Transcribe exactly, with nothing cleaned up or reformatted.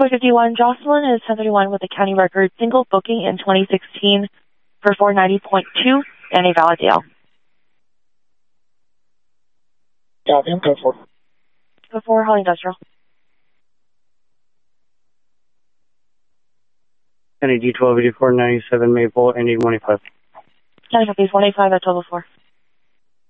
four fifty-one, Jocelyn is ten thirty-one with a county record single booking in twenty sixteen for four ninety point two and a valid D L. Copy, I'm code four. Code four, Holly Industrial. N A D twelve eighty-four ninety-seven Maple, N A one eighty-five. County copies one eighty-five at twelve oh four.